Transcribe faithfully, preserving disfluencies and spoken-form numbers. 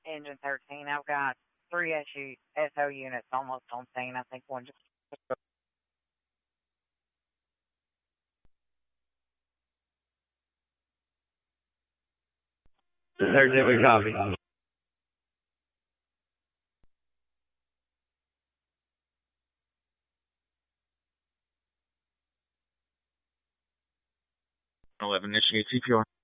Engine thirteen. I've got three S U, S O units almost on scene. I think one just. Certificate copy. eleven, initiate C P R.